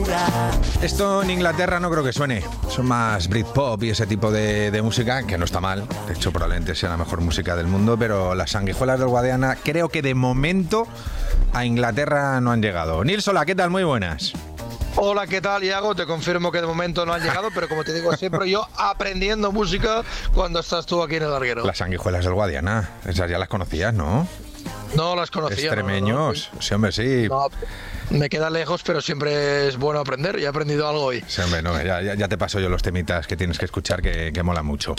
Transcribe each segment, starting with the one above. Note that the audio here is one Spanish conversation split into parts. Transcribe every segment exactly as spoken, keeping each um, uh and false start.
Esto en Inglaterra no creo que suene. Son más Britpop y ese tipo de, de música, que no está mal. De hecho, probablemente sea la mejor música del mundo, pero las Sanguijuelas del Guadiana creo que de momento a Inglaterra no han llegado. Nils, hola, ¿qué tal? Muy buenas. Hola, ¿qué tal, Iago? Te confirmo que de momento no han llegado, pero como te digo siempre, yo aprendiendo música cuando estás tú aquí en el larguero. Las Sanguijuelas del Guadiana, esas ya las conocías, ¿no? No las conocía. Extremeños, no, no. Sí, hombre, sí. No, me queda lejos, pero siempre es bueno aprender y he aprendido algo hoy. Sí, hombre, no, ya, ya, ya te paso yo los temitas que tienes que escuchar, que, que mola mucho.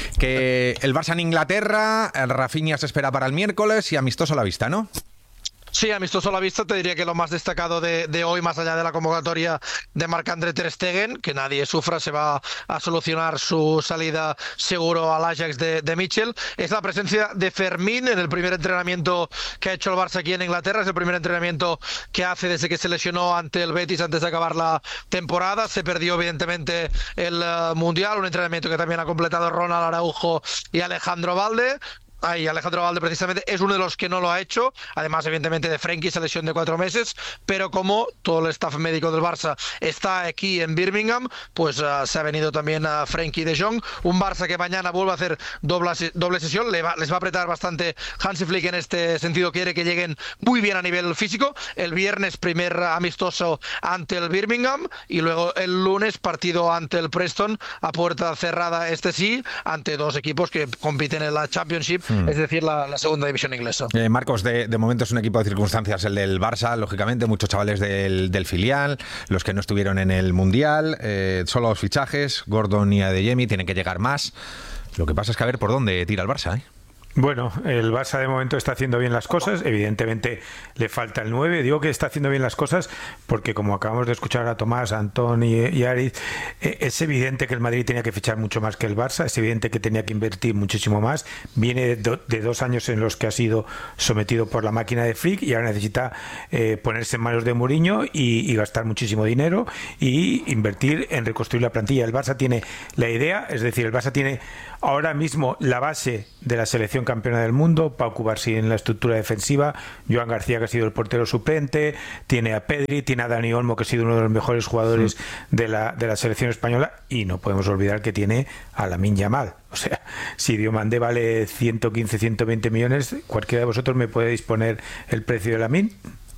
Que el Barça en Inglaterra, el Rafinha se espera para el miércoles y amistoso a la vista, ¿no? Sí, amistoso a la vista, te diría que lo más destacado de, de hoy, más allá de la convocatoria de Marc-André Ter Stegen, que nadie sufra, se va a solucionar su salida seguro al Ajax de, de Mitchell, es la presencia de Fermín en el primer entrenamiento que ha hecho el Barça aquí en Inglaterra. Es el primer entrenamiento que hace desde que se lesionó ante el Betis antes de acabar la temporada. Se perdió evidentemente el uh, Mundial, un entrenamiento que también ha completado Ronald Araujo y Alejandro Valde. Ay, Alejandro Valde precisamente es uno de los que no lo ha hecho, además evidentemente de Frenkie, esa lesión de cuatro meses, pero como todo el staff médico del Barça está aquí en Birmingham, pues uh, se ha venido también a uh, Frenkie de Jong, un Barça que mañana vuelve a hacer doble, doble sesión, le va, les va a apretar bastante Hansi Flick en este sentido, quiere que lleguen muy bien a nivel físico. El viernes primer amistoso ante el Birmingham y luego el lunes partido ante el Preston a puerta cerrada, este sí, ante dos equipos que compiten en la Championship, Mm. es decir, la, la segunda división inglesa. Eh, Marcos, de, de momento es un equipo de circunstancias el del Barça, lógicamente, muchos chavales del, del filial, los que no estuvieron en el Mundial, eh, solo los fichajes, Gordon y Adeyemi, tienen que llegar más. Lo que pasa es que a ver por dónde tira el Barça, ¿eh? Bueno, el Barça de momento está haciendo bien las cosas, evidentemente le falta el nueve, digo que está haciendo bien las cosas porque como acabamos de escuchar a Tomás, a Antón y, y a Ariz, eh, es evidente que el Madrid tenía que fichar mucho más que el Barça, es evidente que tenía que invertir muchísimo más, viene de, do, de dos años en los que ha sido sometido por la máquina de Flick y ahora necesita eh, ponerse en manos de Mourinho y, y gastar muchísimo dinero y invertir en reconstruir la plantilla. El Barça tiene la idea, es decir, el Barça tiene ahora mismo la base de la selección campeona del mundo, Pau Cubarsí en la estructura defensiva, Joan García que ha sido el portero suplente, tiene a Pedri, tiene a Dani Olmo que ha sido uno de los mejores jugadores sí. de la de la selección española y no podemos olvidar que tiene a Lamine Yamal. O sea, si Diomandé vale ciento quince, ciento veinte millones, cualquiera de vosotros me puede disponer el precio de Lamine.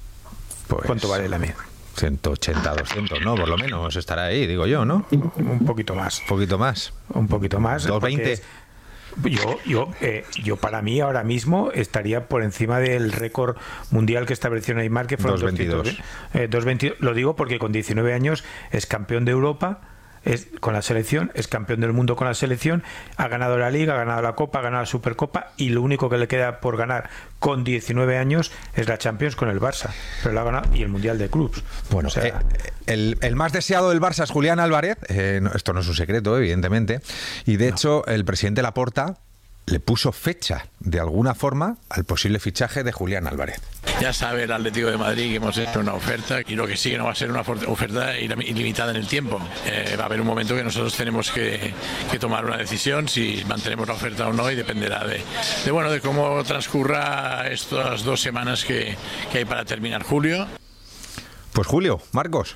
Pues, ¿cuánto vale Lamine? ciento ochenta, doscientos, ¿no? Por lo menos estará ahí, digo yo, ¿no? Un poquito más. Un poquito más. Un poquito más. doscientos veinte. Yo, yo, eh, yo para mí ahora mismo estaría por encima del récord mundial que estableció Neymar, que fueron doscientos veintidós. Eh, doscientos veintidós. Lo digo porque con diecinueve años es campeón de Europa, es con la selección, es campeón del mundo con la selección, ha ganado la Liga, ha ganado la Copa, ha ganado la Supercopa y lo único que le queda por ganar con diecinueve años es la Champions con el Barça, pero lo ha ganado y el Mundial de Clubs. Bueno, o sea, eh, el, el más deseado del Barça es Julián Álvarez, eh, no, esto no es un secreto, evidentemente, y de no. hecho el presidente Laporta le puso fecha de alguna forma al posible fichaje de Julián Álvarez. Ya sabe el Atlético de Madrid que hemos hecho una oferta y lo que sí que no va a ser una oferta ilimitada en el tiempo. Eh, va a haber un momento que nosotros tenemos que, que tomar una decisión si mantenemos la oferta o no y dependerá de, de, bueno, de cómo transcurra estas dos semanas que, que hay para terminar julio. Pues Julio, Marcos.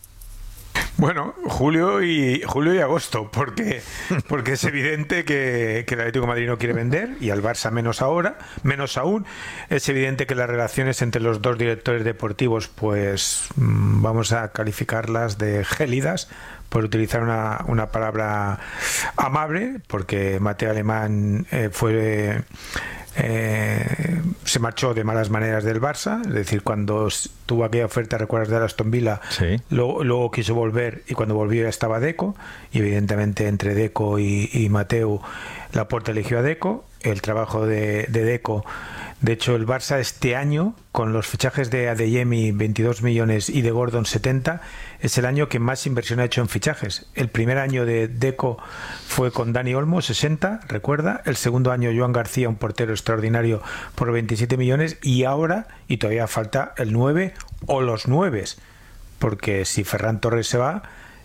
Bueno, julio y julio y agosto, porque porque es evidente que, que el Atlético de Madrid no quiere vender y al Barça menos ahora, menos aún. Es evidente que las relaciones entre los dos directores deportivos, pues vamos a calificarlas de gélidas, por utilizar una, una palabra amable, porque Mateo Alemán eh, fue eh, se marchó de malas maneras del Barça, es decir, cuando tuvo aquella oferta, recuerdas, de Aston Villa, sí. luego, luego quiso volver y cuando volvió ya estaba Deco y evidentemente entre Deco y, y Mateu Laporta eligió a Deco. El trabajo de, de Deco, de hecho el Barça este año con los fichajes de Adeyemi veintidós millones y de Gordon setenta es el año que más inversión ha hecho en fichajes. El primer año de Deco fue con Dani Olmo sesenta, recuerda, el segundo año Joan García, un portero extraordinario, por veintisiete millones y ahora, y todavía falta el nueve o los nueves, porque si Ferran Torres se va,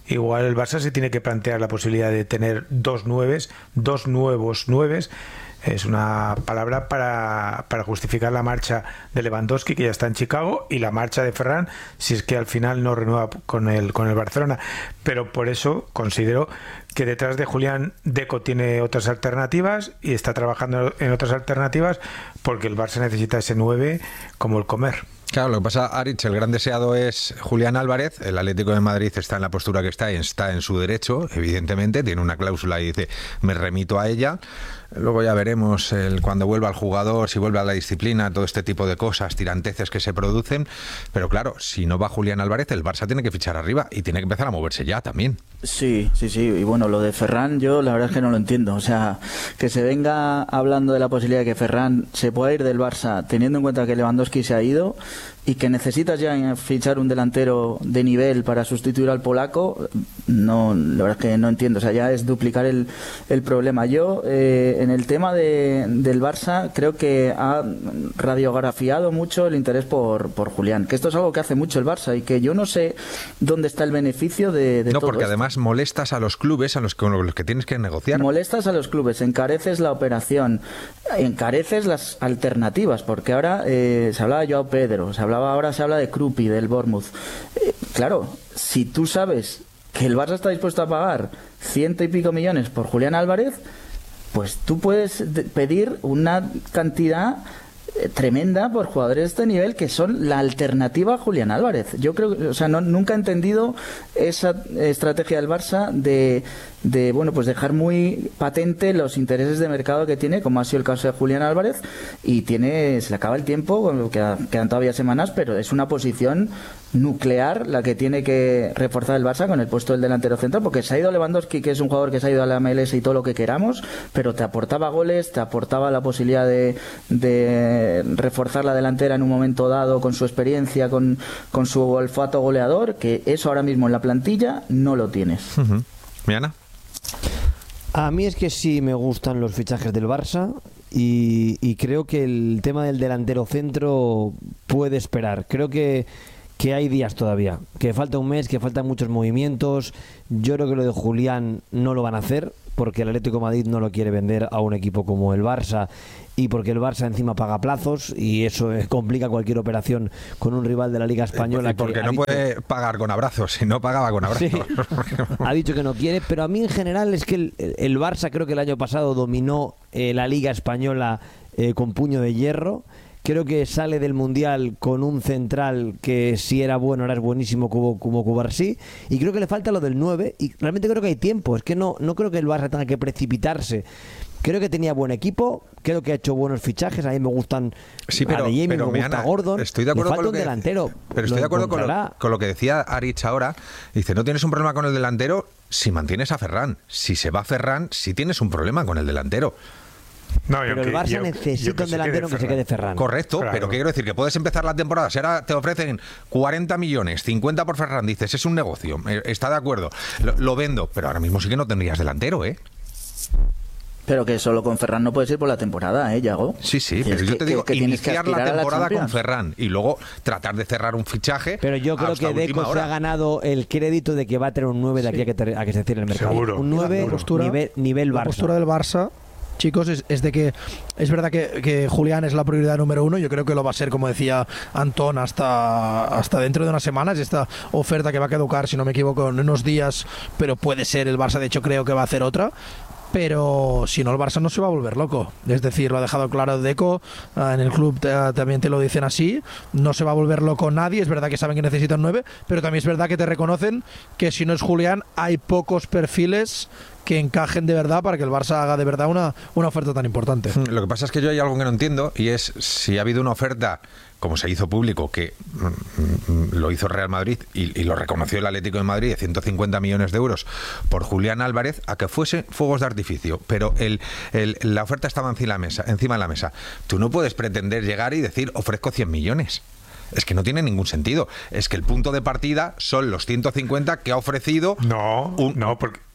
igual el Barça se tiene que plantear la posibilidad de tener dos nueves, dos nuevos nueves. Es una palabra para, para justificar la marcha de Lewandowski, que ya está en Chicago, y la marcha de Ferran, si es que al final no renueva con el, con el Barcelona. Pero por eso considero que detrás de Julián Deco tiene otras alternativas y está trabajando en otras alternativas, porque el Barça necesita ese nueve como el comer. Claro, lo que pasa, Aritz, el gran deseado es Julián Álvarez. El Atlético de Madrid está en la postura que está y está en su derecho, evidentemente. Tiene una cláusula y dice, me remito a ella. Luego ya veremos el, cuando vuelva el jugador, si vuelve a la disciplina, todo este tipo de cosas, tiranteces que se producen. Pero claro, si no va Julián Álvarez, el Barça tiene que fichar arriba y tiene que empezar a moverse ya también. Sí, sí, sí. Y bueno, lo de Ferran yo la verdad es que no lo entiendo. O sea, que se venga hablando de la posibilidad de que Ferran se pueda ir del Barça, teniendo en cuenta que Lewandowski se ha ido y que necesitas ya fichar un delantero de nivel para sustituir al polaco, no, la verdad es que no entiendo. O sea, ya es duplicar el, el problema. Yo, eh, en el tema de, del Barça, creo que ha radiografiado mucho el interés por, por Julián, que esto es algo que hace mucho el Barça y que yo no sé dónde está el beneficio de, de no, todo porque esto. Además molestas a los clubes a los, con los que tienes que negociar. Molestas a los clubes, encareces la operación, encareces las alternativas, porque ahora eh, se hablaba de Joao Pedro, se hablaba ahora se habla de Krupi, del Bournemouth. Eh, claro, si tú sabes que el Barça está dispuesto a pagar ciento y pico millones por Julián Álvarez, pues tú puedes pedir una cantidad tremenda por jugadores de este nivel que son la alternativa a Julián Álvarez. Yo creo, o sea, no, nunca he entendido esa estrategia del Barça de, de, bueno, pues dejar muy patente los intereses de mercado que tiene, como ha sido el caso de Julián Álvarez, y tiene, se le acaba el tiempo, quedan, quedan todavía semanas, pero es una posición nuclear la que tiene que reforzar el Barça con el puesto del delantero central, porque se ha ido Lewandowski, que es un jugador que se ha ido a la M L S y todo lo que queramos, pero te aportaba goles, te aportaba la posibilidad de, de reforzar la delantera en un momento dado con su experiencia, con, con su olfato goleador, que eso ahora mismo en la plantilla no lo tienes. Uh-huh. ¿Miana? A mí es que sí me gustan los fichajes del Barça y, y creo que el tema del delantero centro puede esperar. Creo que que hay días todavía, que falta un mes, que faltan muchos movimientos. Yo creo que lo de Julián no lo van a hacer porque el Atlético de Madrid no lo quiere vender a un equipo como el Barça y porque el Barça encima paga plazos y eso complica cualquier operación con un rival de la Liga Española. Y porque que no dicho, puede pagar con abrazos, si no pagaba con abrazos. Sí, ha dicho que no quiere, pero a mí en general es que el, el Barça creo que el año pasado dominó eh, la Liga Española eh, con puño de hierro. Creo que sale del Mundial con un central que si era bueno, ahora es buenísimo como, como Cubarsí. Y creo que le falta lo del nueve. Y realmente creo que hay tiempo. Es que no, no creo que el Barça tenga que precipitarse. Creo que tenía buen equipo. Creo que ha hecho buenos fichajes. A mí me gustan sí, pero, Adeyemi, pero me gusta Meana, Gordon. Estoy de acuerdo le falta con lo un que, delantero. Pero estoy de acuerdo con lo, con lo que decía Aritz ahora. Dice, no tienes un problema con el delantero si mantienes a Ferran. Si se va Ferran, sí tienes un problema con el delantero. No, pero el Barça yo, necesita yo un delantero que se quede Ferran. Correcto, claro. Pero ¿qué quiero decir? Que puedes empezar la temporada, si ahora te ofrecen cuarenta millones, cincuenta por Ferran, dices, es un negocio, está de acuerdo, lo, lo vendo, pero ahora mismo sí que no tendrías delantero, ¿eh? Pero que solo con Ferran no puedes ir por la temporada, ¿eh, Yago? Sí, sí, pero que, yo te digo, que, que iniciar la temporada la con Ferran y luego tratar de cerrar un fichaje. Pero yo creo que Deco se ha ganado el crédito de que va a tener un nueve de aquí sí. a, que te, a que se cierre el mercado. Seguro. Un nueve postura, nivel, nivel Barça. La postura del Barça, chicos, es, es de que es verdad que, que Julián es la prioridad número uno. Yo creo que lo va a ser, como decía Antón, hasta, hasta dentro de unas semanas. Esta oferta que va a caducar, si no me equivoco, en unos días, pero puede ser el Barça, de hecho creo que va a hacer otra. Pero si no, el Barça no se va a volver loco. Es decir, lo ha dejado claro Deco, en el club te, también te lo dicen así, no se va a volver loco nadie. Es verdad que saben que necesitan nueve, pero también es verdad que te reconocen que si no es Julián, hay pocos perfiles que encajen de verdad para que el Barça haga de verdad una, una oferta tan importante. Lo que pasa es que yo hay algo que no entiendo, y es si ha habido una oferta, como se hizo público, que mm, lo hizo Real Madrid y, y lo reconoció el Atlético de Madrid, de ciento cincuenta millones de euros por Julián Álvarez, a que fuese fuegos de artificio, pero el, el, la oferta estaba encima de la mesa, encima de la mesa. Tú no puedes pretender llegar y decir ofrezco cien millones. Es que no tiene ningún sentido. Es que el punto de partida son los ciento cincuenta que ha ofrecido. No, un... no, porque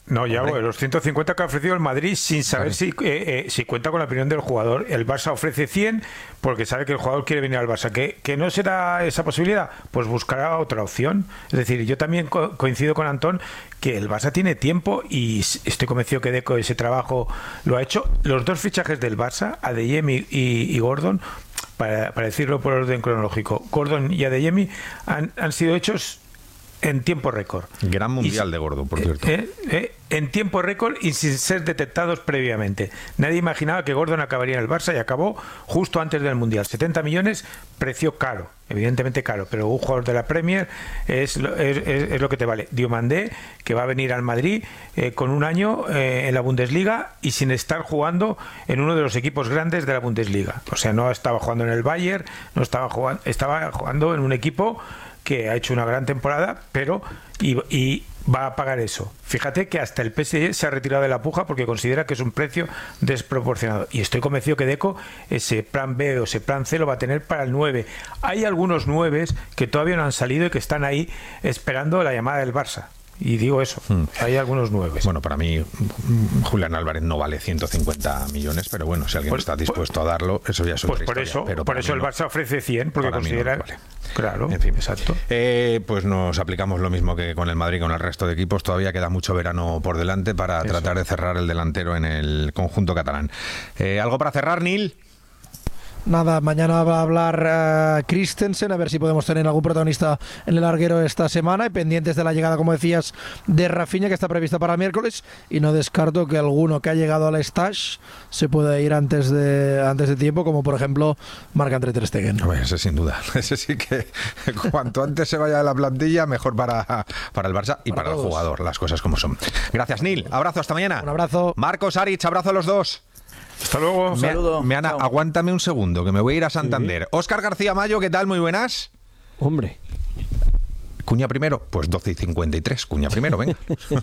No, ya, bueno, los ciento cincuenta que ha ofrecido el Madrid sin saber vale. si, eh, eh, si cuenta con la opinión del jugador. El Barça ofrece cien porque sabe que el jugador quiere venir al Barça. ¿Que, que no será esa posibilidad? Pues buscará otra opción. Es decir, yo también co- coincido con Antón que el Barça tiene tiempo y estoy convencido que Deco ese trabajo lo ha hecho. Los dos fichajes del Barça, Adeyemi y, y Gordon, para, para decirlo por orden cronológico, Gordon y Adeyemi han, han sido hechos en tiempo récord. Gran mundial y, de Gordon, por cierto. Eh, eh, en tiempo récord y sin ser detectados previamente. Nadie imaginaba que Gordon acabaría en el Barça y acabó justo antes del mundial. setenta millones, precio caro, evidentemente caro, pero un jugador de la Premier es lo, es, es, es lo que te vale. Diomandé, que va a venir al Madrid eh, con un año eh, en la Bundesliga y sin estar jugando en uno de los equipos grandes de la Bundesliga. O sea, no estaba jugando en el Bayern, no estaba jugando, estaba jugando en un equipo que ha hecho una gran temporada, pero y, y va a pagar eso. Fíjate que hasta el P S G se ha retirado de la puja porque considera que es un precio desproporcionado. Y estoy convencido que Deco ese plan B o ese plan C lo va a tener para el nueve. Hay algunos nueves que todavía no han salido y que están ahí esperando la llamada del Barça. Y digo eso, hmm. hay algunos nueve. Bueno, para mí Julián Álvarez no vale ciento cincuenta millones, pero bueno, si alguien pues, está dispuesto pues, a darlo, eso ya es otra pues por historia. Eso, pero por eso el Barça no, ofrece cien, porque considera... No vale. Claro, en fin, exacto. Eh, pues nos aplicamos lo mismo que con el Madrid, con el resto de equipos. Todavía queda mucho verano por delante para eso. tratar de cerrar el delantero en el conjunto catalán. Eh, ¿Algo para cerrar, Neil? Nada, mañana va a hablar uh, Christensen, a ver si podemos tener algún protagonista en el larguero esta semana, y pendientes de la llegada, como decías, de Rafinha, que está prevista para miércoles, y no descarto que alguno que ha llegado al stage se pueda ir antes de antes de tiempo, como por ejemplo Marc-André ter Stegen. Bueno, ese sin duda, ese sí que cuanto antes se vaya de la plantilla, mejor para, para el Barça y para, para el jugador, las cosas como son. Gracias, Neil, abrazo, hasta mañana. Un abrazo. Marcos, Aritz, abrazo a los dos. Hasta luego. Un saludo. Me, Ana, aguántame un segundo, que me voy a ir a Santander. Sí. Óscar García Mayo, ¿qué tal? Muy buenas. Hombre. ¿Cuña primero? Pues doce y cincuenta y tres. Cuña primero, venga.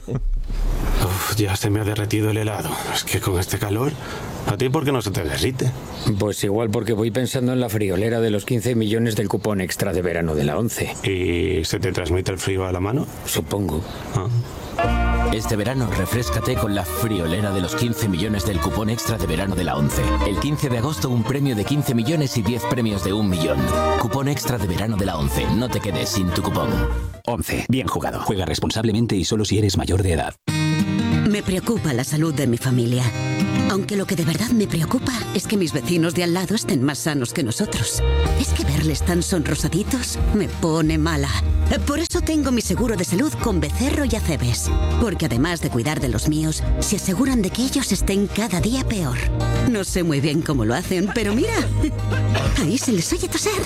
Uf, ya se me ha derretido el helado. Es que con este calor... ¿A ti por qué no se te derrite? Pues igual porque voy pensando en la friolera de los quince millones del cupón extra de verano de la ONCE. ¿Y se te transmite el frío a la mano? Supongo. Ah. Este verano refréscate con la friolera de los quince millones del cupón extra de verano de la ONCE. El quince de agosto un premio de quince millones y diez premios de un millón. Cupón extra de verano de la ONCE. No te quedes sin tu cupón. ONCE. Bien jugado. Juega responsablemente y solo si eres mayor de edad. Me preocupa la salud de mi familia. Aunque lo que de verdad me preocupa es que mis vecinos de al lado estén más sanos que nosotros. Es que verles tan sonrosaditos me pone mala. Por eso tengo mi seguro de salud con Becerro y Acebes. Porque además de cuidar de los míos, se aseguran de que ellos estén cada día peor. No sé muy bien cómo lo hacen, pero mira, ahí se les oye toser.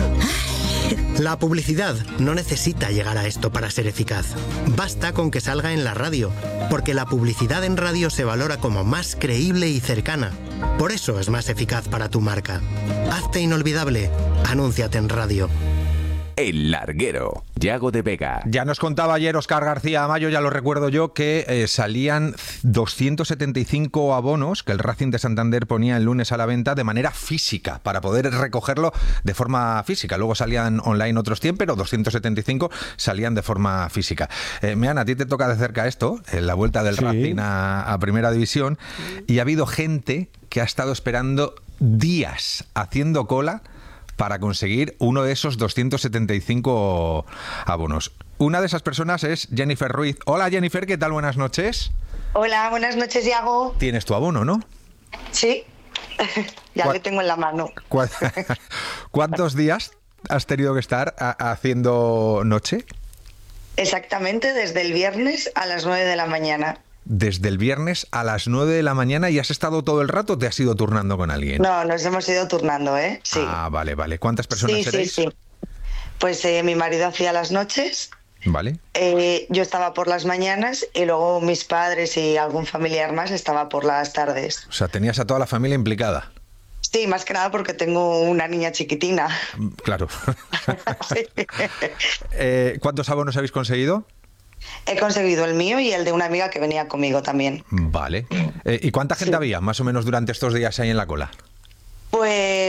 La publicidad no necesita llegar a esto para ser eficaz. Basta con que salga en la radio, porque la publicidad en radio se valora como más creíble y cercana. Por eso es más eficaz para tu marca. Hazte inolvidable. Anúnciate en radio. El Larguero, Yago de Vega. Ya nos contaba ayer Óscar García Mayo, ya lo recuerdo yo, que eh, salían doscientos setenta y cinco abonos que el Racing de Santander ponía el lunes a la venta de manera física, para poder recogerlo de forma física. Luego salían online otros cien, pero doscientos setenta y cinco salían de forma física. Eh, Mean, a ti te toca de cerca esto, en la vuelta del sí. Racing a, a Primera División, y ha habido gente que ha estado esperando días haciendo cola para conseguir uno de esos doscientos setenta y cinco abonos. Una de esas personas es Jennifer Ruiz. Hola Jennifer, ¿qué tal? Buenas noches. Hola, buenas noches, Iago. Tienes tu abono, ¿no? Sí, ya lo tengo en la mano. ¿Cuántos días has tenido que estar a- haciendo noche? Exactamente, desde el viernes a las nueve de la mañana. Desde el viernes a las nueve de la mañana, y has estado todo el rato, ¿o te has ido turnando con alguien? No, nos hemos ido turnando, ¿eh? Sí. Ah, vale, vale. ¿Cuántas personas sí, erais? Sí, sí. Pues eh, mi marido hacía las noches. Vale. Eh, yo estaba por las mañanas y luego mis padres y algún familiar más estaba por las tardes. O sea, tenías a toda la familia implicada. Sí, más que nada porque tengo una niña chiquitina. Claro. Sí. eh, ¿Cuántos abonos habéis conseguido? He conseguido el mío y el de una amiga que venía conmigo también. Vale. Eh, ¿Y cuánta gente sí. había, más o menos, durante estos días ahí en la cola? Pues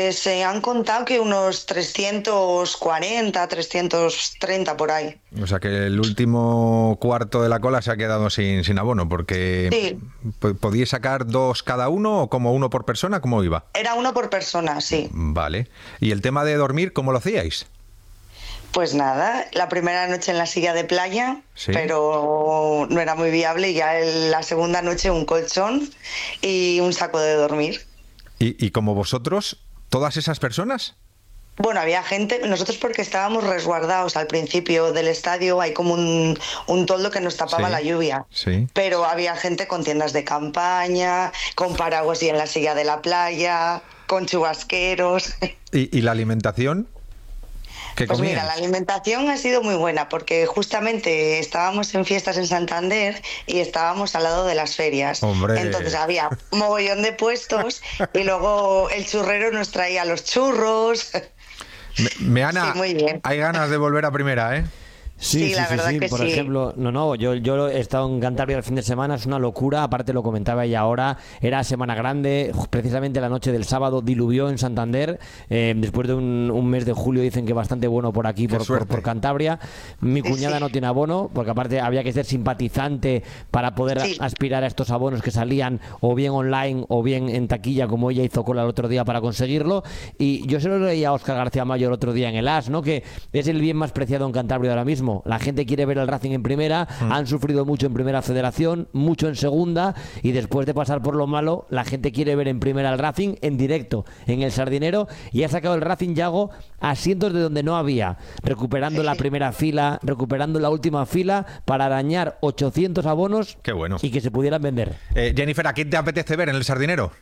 Pues se eh, han contado que unos trescientos cuarenta, trescientos treinta por ahí. O sea que el último cuarto de la cola se ha quedado sin, sin abono, porque sí. ¿Podíais sacar dos cada uno o como uno por persona? ¿Cómo iba? Era uno por persona, sí. Vale. ¿Y el tema de dormir, cómo lo hacíais? Pues nada, la primera noche en la silla de playa, ¿sí? Pero no era muy viable, y ya la segunda noche un colchón y un saco de dormir. ¿Y, y como vosotros, todas esas personas? Bueno, había gente, nosotros porque estábamos resguardados al principio del estadio, hay como un, un toldo que nos tapaba sí, la lluvia, sí. Pero había gente con tiendas de campaña, con paraguas y en la silla de la playa, con chubasqueros. ¿Y, y la alimentación? ¿Qué pues comías? Mira, la alimentación ha sido muy buena porque justamente estábamos en fiestas en Santander y estábamos al lado de las ferias. ¡Hombre! Entonces había mogollón de puestos y luego el churrero nos traía los churros. Me, Meana, sí, muy bien. Hay ganas de volver a primera, ¿eh? Sí, sí, sí, la sí, verdad sí. que Por sí. ejemplo, no, no, yo, yo he estado en Cantabria el fin de semana, es una locura, aparte lo comentaba ella ahora, era Semana Grande, precisamente la noche del sábado diluvió en Santander, eh, después de un, un mes de julio dicen que bastante bueno por aquí, por, por, por Cantabria. Mi cuñada sí. no tiene abono, porque aparte había que ser simpatizante para poder sí. aspirar a estos abonos que salían o bien online o bien en taquilla, como ella hizo cola el otro día para conseguirlo, y yo se lo leía a Óscar García Mayo el otro día en el As, ¿no? Que es el bien más preciado en Cantabria ahora mismo. La gente quiere ver al Racing en primera, mm. han sufrido mucho en primera federación, mucho en segunda, y después de pasar por lo malo, la gente quiere ver en primera al Racing en directo, en el Sardinero, y ha sacado el Racing, Yago, asientos de donde no había, recuperando la primera fila, recuperando la última fila, para arañar ochocientos abonos. Qué bueno. Y que se pudieran vender. Eh, Jennifer, ¿a quién te apetece ver en el Sardinero?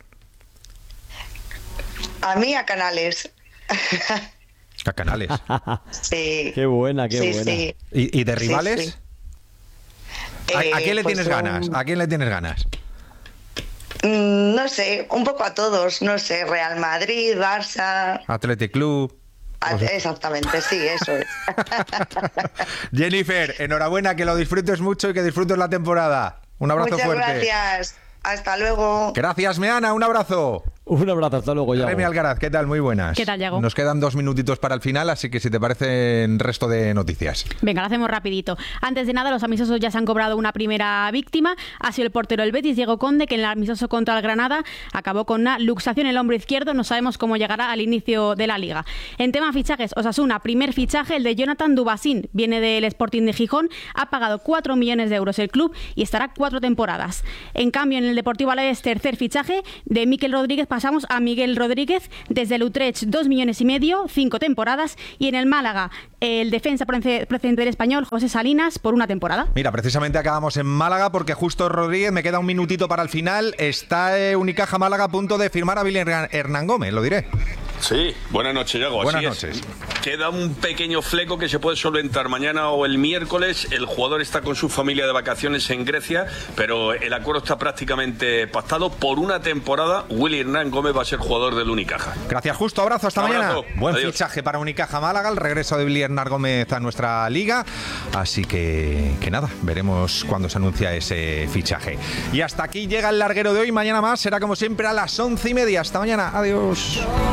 A mí, a Canales. A Canales. Sí. Qué buena, qué sí, buena. Sí. ¿Y, y de rivales? Sí, sí. ¿A, Eh, ¿A quién le pues tienes un... ganas? ¿A quién le tienes ganas? Mm, no sé, un poco a todos, no sé, Real Madrid, Barça... Athletic Club... Ah, exactamente, sí, eso es. Jennifer, enhorabuena, que lo disfrutes mucho y que disfrutes la temporada. Un abrazo Muchas fuerte. Muchas gracias. Hasta luego. Gracias, Meana, un abrazo. Un abrazo, hasta luego, Yago. Remy Algaraz, ¿qué tal? Muy buenas. ¿Qué tal, Yago? Nos quedan dos minutitos para el final, así que si te parecen resto de noticias. Venga, lo hacemos rapidito. Antes de nada, los amistosos ya se han cobrado una primera víctima. Ha sido el portero del Betis, Diego Conde, que en el amistoso contra el Granada acabó con una luxación en el hombro izquierdo. No sabemos cómo llegará al inicio de la Liga. En tema fichajes, Osasuna, primer fichaje, el de Jonathan Dubasín. Viene del Sporting de Gijón, ha pagado cuatro millones de euros el club y estará cuatro temporadas. En cambio, en el Deportivo Alavés, tercer fichaje, de Mikel Rodríguez pasamos a Miguel Rodríguez, desde el Utrecht, dos millones y medio, cinco temporadas, y en el Málaga, el defensa procedente del Español, José Salinas, por una temporada. Mira, precisamente acabamos en Málaga, porque justo Rodríguez, me queda un minutito para el final, está eh, Unicaja Málaga a punto de firmar a Billy Hernán Gómez, lo diré. Sí, buenas noches, Yago. Buenas Así noches. Es. Queda un pequeño fleco que se puede solventar mañana o el miércoles. El jugador está con su familia de vacaciones en Grecia, pero el acuerdo está prácticamente pactado. Por una temporada, Willy Hernán Gómez va a ser jugador del Unicaja. Gracias, Justo. Abrazo, hasta Un mañana. abrazo. Buen Adiós. fichaje para Unicaja Málaga, el regreso de Billy Hernán Gómez a nuestra liga. Así que, que nada, veremos cuándo se anuncia ese fichaje. Y hasta aquí llega el larguero de hoy. Mañana más será como siempre a las once y media. Hasta mañana. Adiós.